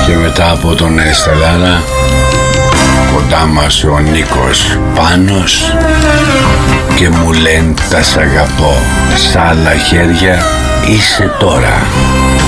Και μετά από τον Στελάρα, κοντά μας ο Νίκος Πάνος και μου λένε τα σ' αγαπώ, σ' άλλα χέρια είσαι τώρα.